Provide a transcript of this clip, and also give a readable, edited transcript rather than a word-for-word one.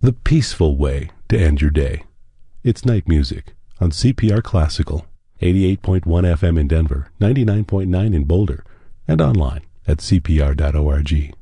the peaceful way to end your day. It's Night Music on CPR Classical, 88.1 FM in Denver, 99.9 in Boulder, and online at cpr.org.